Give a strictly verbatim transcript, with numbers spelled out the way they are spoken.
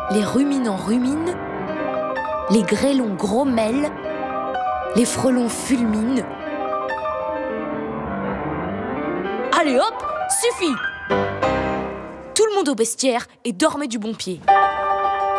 les ruminants ruminent, les grêlons grommellent, les frelons fulminent. Allez hop, suffit! Tout le monde au bestiaire et dormez du bon pied.